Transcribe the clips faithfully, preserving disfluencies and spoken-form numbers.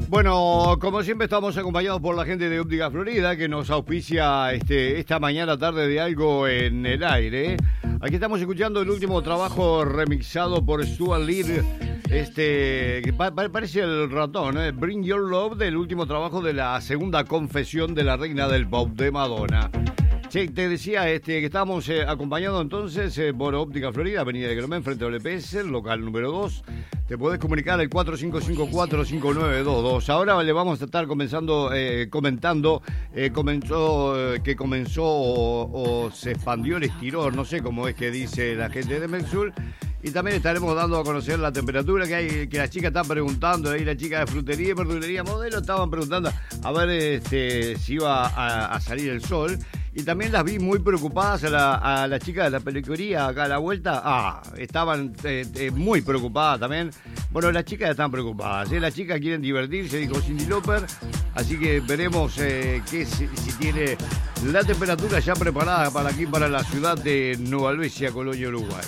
Bueno, como siempre estamos acompañados por la gente de Óptica Florida que nos auspicia este, esta mañana tarde de algo en el aire. Aquí estamos escuchando el último trabajo remixado por Stuart Lee, este, que pa parece el ratón, ¿eh? Bring Your Love, del último trabajo de la segunda confesión de la reina del pop de Madonna. Sí, te decía este, que estábamos eh, acompañados entonces eh, por Óptica Florida, Avenida de Gromén, frente al L P S, local número dos. Te podés comunicar al cuatro cinco cinco cuatro cinco nueve dos dos. Ahora le vamos a estar comenzando, eh, comentando eh, comenzó, eh, que comenzó o, o se expandió el estirón, no sé cómo es que dice la gente de Mexul. Y también estaremos dando a conocer la temperatura que hay, que las chicas están preguntando, ahí la chica de frutería y verdulería modelo estaban preguntando a ver este, si iba a, a salir el sol. Y también las vi muy preocupadas a la, a la chica de la peluquería acá a la vuelta. Ah, estaban eh, eh, muy preocupadas también. Bueno, las chicas están preocupadas, ¿eh? Las chicas quieren divertirse, dijo Cindy Lauper. Así que veremos eh, qué, si, si tiene la temperatura ya preparada para aquí, para la ciudad de Nueva Albesia, Colonia, Uruguay.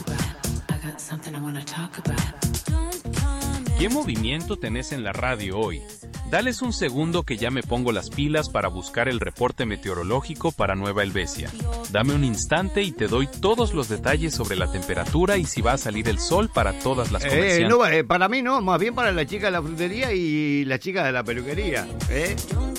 ¿Qué movimiento tenés en la radio hoy? Dales un segundo que ya me pongo las pilas para buscar el reporte meteorológico para Nueva Helvecia. Dame un instante y te doy todos los detalles sobre la temperatura y si va a salir el sol para todas las comerciantes. Eh, no, eh, para mí no, más bien para la chica de la frutería y la chica de la peluquería. ¿eh?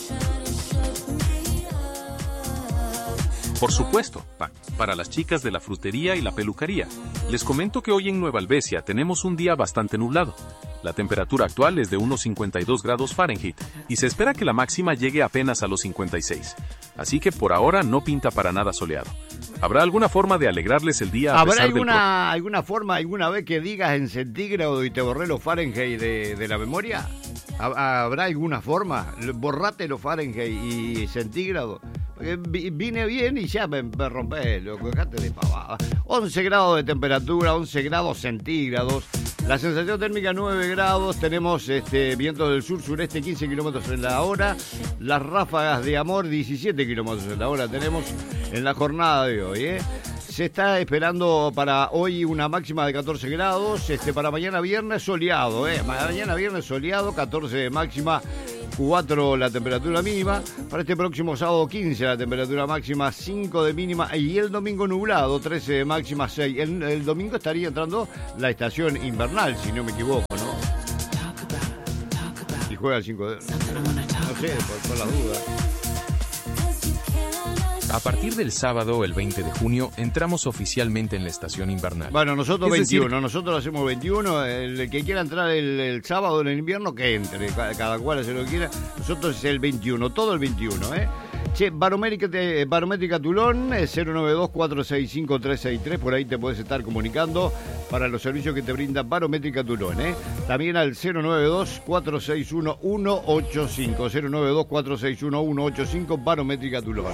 Por supuesto, pa, para las chicas de la frutería y la peluquería. Les comento que hoy en Nueva Helvecia tenemos un día bastante nublado. La temperatura actual es de unos cincuenta y dos grados Fahrenheit y se espera que la máxima llegue apenas a los cincuenta y seis. Así que por ahora no pinta para nada soleado. ¿Habrá alguna forma de alegrarles el día a ¿Habrá pesar alguna, del... alguna forma, alguna vez que digas en centígrado y te borré los Fahrenheit de, de la memoria? ¿Habrá alguna forma? Borrate los Fahrenheit y centígrado. Vine bien y ya me, me rompé, loco, dejate de pavada. once grados de temperatura, once grados centígrados. La sensación térmica nueve grados, tenemos este viento del sur-sureste quince kilómetros en la hora. Las ráfagas de amor diecisiete kilómetros en la hora tenemos en la jornada de hoy, ¿eh? Se está esperando para hoy una máxima de catorce grados, este para mañana viernes soleado, ¿eh? Mañana viernes soleado, catorce de máxima, cuatro la temperatura mínima. Para este próximo sábado quince la temperatura máxima, cinco de mínima y el domingo nublado, trece de máxima, seis. El, el domingo estaría entrando la estación invernal, si no me equivoco, ¿no? Y juega el cinco de... No sé, por, por la duda. A partir del sábado, el veinte de junio, entramos oficialmente en la estación invernal. Bueno, nosotros es veintiuno, decir... nosotros lo hacemos veintiuno, el que quiera entrar el, el sábado en el invierno, que entre, cada, cada cual hace lo que quiera. Nosotros es el veintiuno, todo el veintiuno, ¿eh? Che, barométrica, te, barométrica Tulón, eh, cero nueve dos cuatro seis cinco tres seis tres, por ahí te puedes estar comunicando para los servicios que te brinda Barométrica Tulón, ¿eh? También al cero nueve dos cuatro seis uno uno ocho cinco, cero nueve dos cuatro seis uno uno ocho cinco, Barométrica Tulón.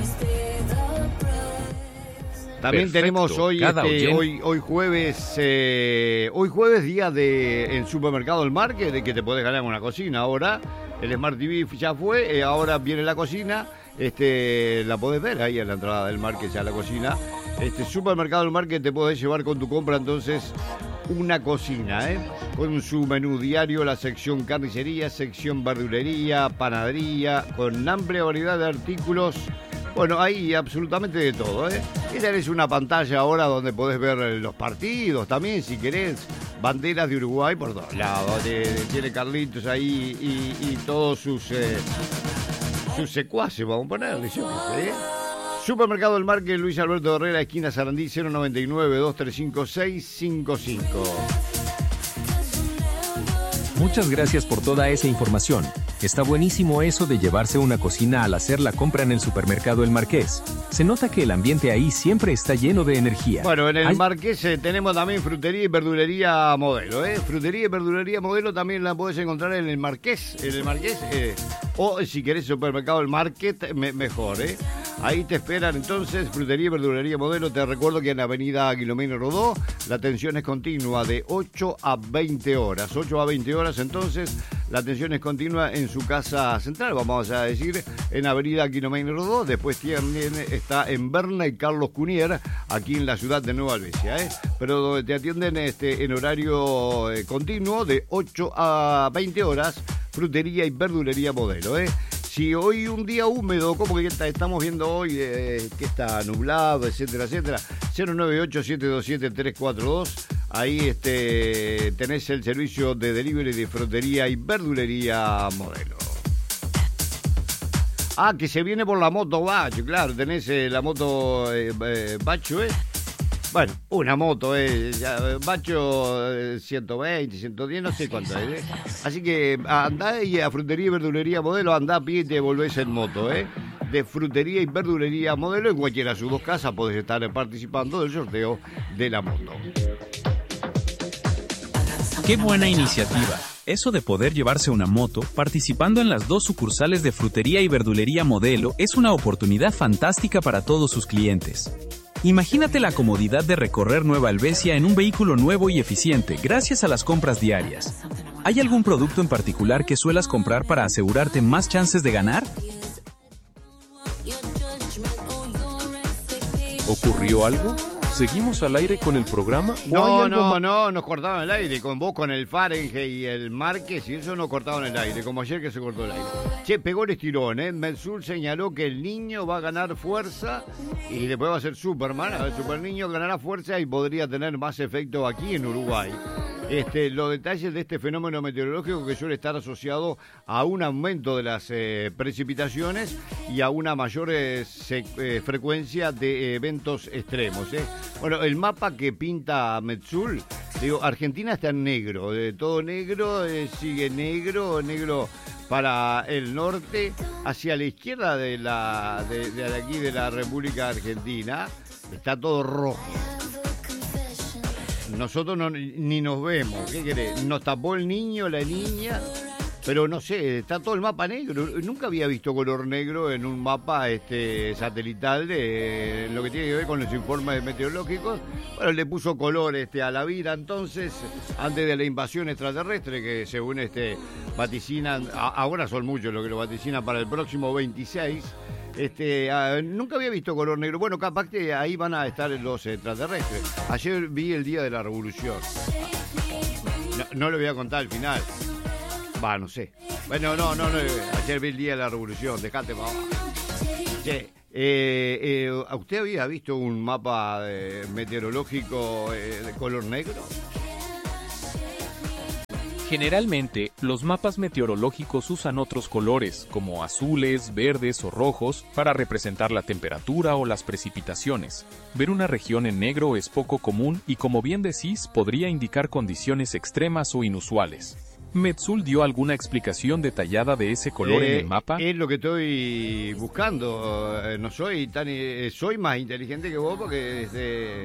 También Perfecto. Tenemos hoy, este, hoy, hoy jueves, eh, hoy jueves día de en Supermercado El Market, de que te podés ganar una cocina ahora. El Smart T V ya fue, eh, ahora viene la cocina, este, la podés ver ahí en la entrada del Market, ya la cocina. Este Supermercado El Market te podés llevar con tu compra entonces una cocina, ¿eh? Con su menú diario, la sección carnicería, sección verdulería, panadería, con amplia variedad de artículos. Bueno, hay absolutamente de todo, ¿eh? Y tenés una pantalla ahora donde podés ver los partidos también, si querés. Banderas de Uruguay por todos lados. Tiene Carlitos ahí y, y todos sus eh, sus secuaces, vamos a ponerle, yo qué sé. Supermercado El Marque, Luis Alberto Herrera, esquina Sarandí, cero nueve nueve dos tres cinco seis cinco cinco. Muchas gracias por toda esa información. Está buenísimo eso de llevarse una cocina al hacer la compra en el Supermercado El Marqués. Se nota que el ambiente ahí siempre está lleno de energía. Bueno, en el Hay... Marqués eh, tenemos también frutería y verdulería modelo, ¿eh? Frutería y verdulería modelo también la podés encontrar en el Marqués. En el Marqués, eh, o si querés Supermercado El Market, me, mejor, ¿eh? Ahí te esperan entonces, frutería y verdulería modelo. Te recuerdo que en Avenida Guilomino Rodó la atención es continua de ocho a veinte horas. ocho a veinte horas entonces, la atención es continua en su casa central, vamos a decir, en Avenida Guilomino Rodó. Después también está en Berna y Carlos Cunier, aquí en la ciudad de Nueva Helvecia, ¿eh? Pero te atienden este, en horario eh, continuo de ocho a veinte horas. Frutería y Verdulería Modelo, ¿eh? Si hoy un día húmedo, como que estamos viendo hoy, eh, que está nublado, etcétera, etcétera, cero nueve ocho siete dos siete tres cuatro dos, ahí este, tenés el servicio de delivery de Frutería y Verdulería Modelo. Ah, que se viene por la moto Bacho, claro, tenés eh, la moto eh, eh, Bacho, ¿eh? Bueno, una moto, eh, ya, Bacho eh, ciento veinte, ciento diez, no sé cuánto es, ¿eh? Así que andá y a Frutería y Verdulería Modelo, andá a pie y te volvés en moto, ¿eh? De Frutería y Verdulería Modelo, en cualquiera de sus dos casas podés estar participando del sorteo de la moto. ¡Qué buena iniciativa! Eso de poder llevarse una moto participando en las dos sucursales de Frutería y Verdulería Modelo es una oportunidad fantástica para todos sus clientes. Imagínate la comodidad de recorrer Nueva Helvecia en un vehículo nuevo y eficiente gracias a las compras diarias. ¿Hay algún producto en particular que suelas comprar para asegurarte más chances de ganar? ¿Ocurrió algo? ¿Seguimos al aire con el programa? No, no, más? no, nos cortaban el aire. Con vos, con el Fahrenheit y el Márquez, y eso nos cortaban el aire, como ayer que se cortó el aire. Che, pegó el estirón, ¿eh? Metzul señaló que el niño va a ganar fuerza y después va a ser Superman. El super niño ganará fuerza y podría tener más efecto aquí en Uruguay. Este, los detalles de este fenómeno meteorológico que suele estar asociado a un aumento de las eh, precipitaciones y a una mayor eh, se, eh, frecuencia de eventos extremos. ¿eh? Bueno, el mapa que pinta Metzul, digo, Argentina está en negro, eh, todo negro, eh, sigue negro, negro para el norte, hacia la izquierda de, la, de, de aquí de la República Argentina, está todo rojo. Nosotros no, ni nos vemos, ¿qué querés? Nos tapó el niño, la niña, pero no sé, está todo el mapa negro. Nunca había visto color negro en un mapa este satelital de lo que tiene que ver con los informes meteorológicos. Bueno, le puso color este a la vida entonces, antes de la invasión extraterrestre, que según este vaticinan, ahora son muchos los que lo vaticinan para el próximo veintiséis. Este, uh, nunca había visto color negro. Bueno, capaz que ahí van a estar los extraterrestres. Ayer vi el Día de la Revolución. No, no le voy a contar al final. Va, no sé. Bueno, no, no, no. Ayer vi el Día de la Revolución. Dejate para abajo. Che, eh, eh, ¿usted había visto un mapa eh, meteorológico eh, de color negro? Generalmente, los mapas meteorológicos usan otros colores, como azules, verdes o rojos, para representar la temperatura o las precipitaciones. Ver una región en negro es poco común y, como bien decís, podría indicar condiciones extremas o inusuales. ¿Metzul dio alguna explicación detallada de ese color eh, en el mapa? Es lo que estoy buscando. No soy tan, soy más inteligente que vos porque este,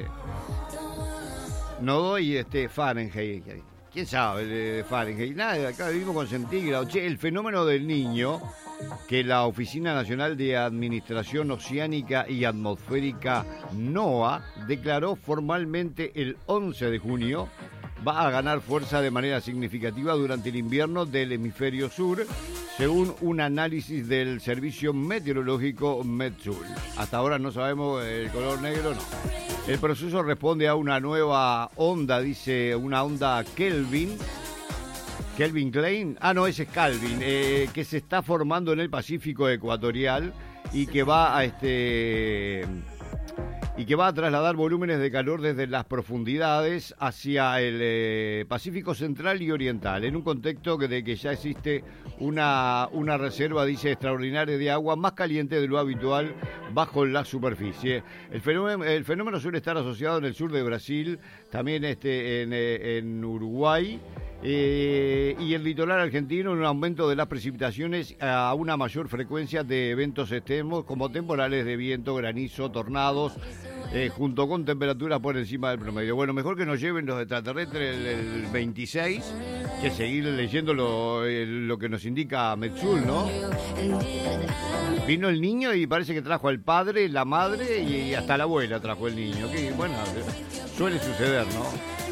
no doy este Fahrenheit. ¿Quién sabe de Fahrenheit? Nada, acá vivimos con centígrados. Che, el fenómeno del niño, que la Oficina Nacional de Administración Oceánica y Atmosférica, NOAA, declaró formalmente el once de junio, va a ganar fuerza de manera significativa durante el invierno del hemisferio sur, según un análisis del servicio meteorológico Metzul. Hasta ahora no sabemos el color negro, no. El proceso responde a una nueva onda, dice, una onda Kelvin, Kelvin Klein, ah no, ese es Calvin, eh, que se está formando en el Pacífico ecuatorial y que va a este y que va a trasladar volúmenes de calor desde las profundidades hacia el eh, Pacífico Central y Oriental, en un contexto de que ya existe una, una reserva, dice, extraordinaria de agua más caliente de lo habitual bajo la superficie. El fenómeno, el fenómeno suele estar asociado en el sur de Brasil, también este, en, en Uruguay, Eh, y el litoral argentino, un aumento de las precipitaciones a una mayor frecuencia de eventos extremos como temporales de viento, granizo, tornados, eh, junto con temperaturas por encima del promedio. Bueno, mejor que nos lleven los extraterrestres el, el veintiséis que seguir leyendo lo, el, lo que nos indica Metzul, ¿no? Vino el niño y parece que trajo al padre, la madre y, y hasta la abuela trajo el niño. Que bueno, suele suceder, ¿no?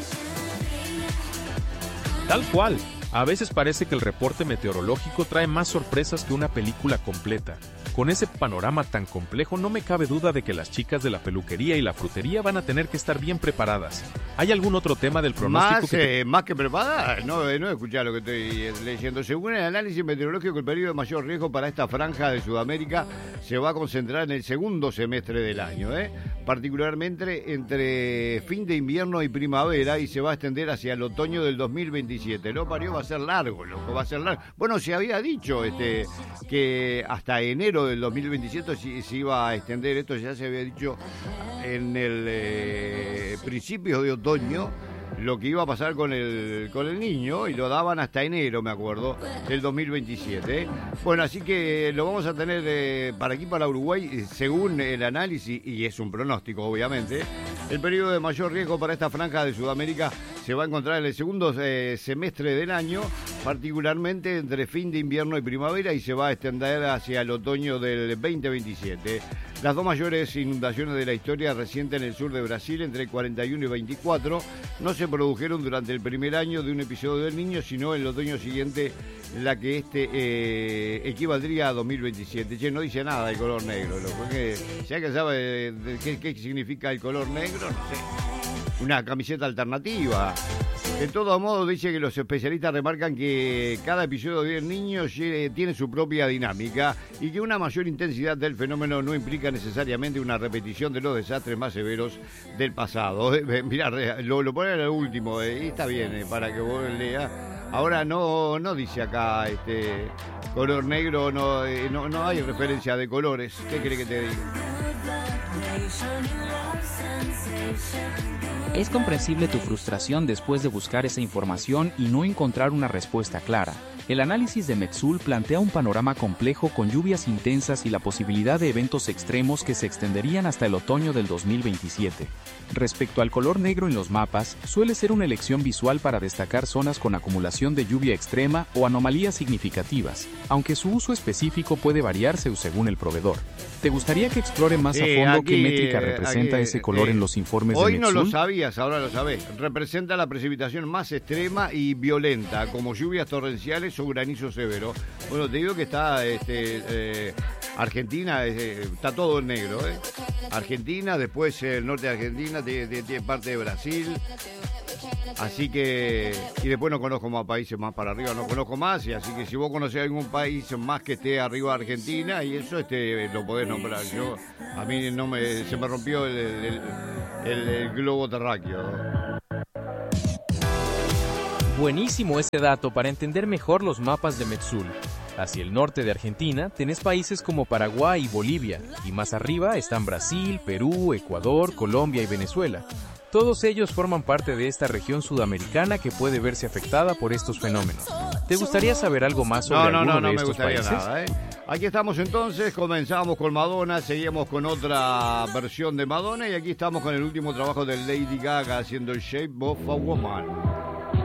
Tal cual. A veces parece que el reporte meteorológico trae más sorpresas que una película completa. Con ese panorama tan complejo no me cabe duda de que las chicas de la peluquería y la frutería van a tener que estar bien preparadas. ¿Hay algún otro tema del pronóstico Más que que, eh, más que preparadas? No, eh, no escuchar lo que estoy eh, leyendo. Según el análisis meteorológico, el periodo de mayor riesgo para esta franja de Sudamérica se va a concentrar en el segundo semestre del año, ¿eh? particularmente entre fin de invierno y primavera, y se va a extender hacia el otoño del dos mil veintisiete. No, parió, va a ser largo, loco, va a ser largo. Bueno, se había dicho este que hasta enero del dos mil veintisiete se, se iba a extender esto, ya se había dicho en el eh, principio de otoño lo que iba a pasar con el con el niño, y lo daban hasta enero, me acuerdo, del dos mil veintisiete. ¿eh? Bueno, así que lo vamos a tener eh, para aquí, para Uruguay, según el análisis, y es un pronóstico, obviamente. El periodo de mayor riesgo para esta franja de Sudamérica se va a encontrar en el segundo eh, semestre del año, particularmente entre fin de invierno y primavera, y se va a extender hacia el otoño del veinte veintisiete. Las dos mayores inundaciones de la historia reciente en el sur de Brasil, entre el cuarenta y uno y veinticuatro, no se produjeron durante el primer año de un episodio del Niño, sino en el otoño siguiente, la que este eh, equivaldría a dos mil veintisiete. Che, no dice nada del color negro, loco. Que, ya que sabe de, de qué, qué significa el color negro, no sé. Una camiseta alternativa. De todos modos, dice que los especialistas remarcan que cada episodio del Niño tiene su propia dinámica y que una mayor intensidad del fenómeno no implica necesariamente una repetición de los desastres más severos del pasado. Mirá, lo, lo pone en el último, eh, y está bien, eh, para que vos leas. Ahora no no dice acá este color negro, no, eh, no, no hay referencia de colores. ¿Qué quiere que te diga? Es comprensible tu frustración después de buscar esa información y no encontrar una respuesta clara. El análisis de Metsul plantea un panorama complejo con lluvias intensas y la posibilidad de eventos extremos que se extenderían hasta el otoño del dos mil veintisiete. Respecto al color negro en los mapas, suele ser una elección visual para destacar zonas con acumulación de lluvia extrema o anomalías significativas, aunque su uso específico puede variarse según el proveedor. ¿Te gustaría que explore más Sí, a fondo aquí, qué métrica eh, representa aquí, ese color eh, en los informes Hoy de no Metsul? lo sabías, ahora lo sabés. Representa la precipitación más extrema y violenta, como lluvias torrenciales o granizo severo. Bueno, te digo que está este, eh, Argentina, eh, está todo en negro. ¿eh? Argentina, después el norte de Argentina, tiene, tiene parte de Brasil. Así que, y después no conozco más países más para arriba, no conozco más, y así que si vos conocés algún país más que esté arriba de Argentina, y eso este lo podés nombrar. Yo, a mí no me, se me rompió el, el, el, el globo terráqueo. Buenísimo ese dato para entender mejor los mapas de Metsul. Hacia el norte de Argentina tenés países como Paraguay y Bolivia, y más arriba están Brasil, Perú, Ecuador, Colombia y Venezuela. Todos ellos forman parte de esta región sudamericana que puede verse afectada por estos fenómenos. ¿Te gustaría saber algo más sobre No, no, alguno no, no de me estos gustaría países? nada, ¿eh? Aquí estamos entonces, comenzamos con Madonna, seguimos con otra versión de Madonna, y aquí estamos con el último trabajo de Lady Gaga haciendo el Shape of a Woman.